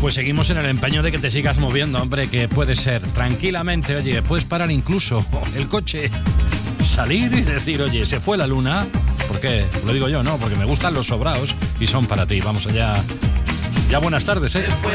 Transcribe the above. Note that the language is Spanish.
Pues seguimos en el empeño de que te sigas moviendo, hombre, que puede ser tranquilamente, oye, puedes parar incluso el coche, salir y decir, oye, se fue la luna. ¿Por qué? Lo digo yo, ¿no? Porque me gustan los sobraos y son para ti. Vamos allá. Ya buenas tardes, ¿eh?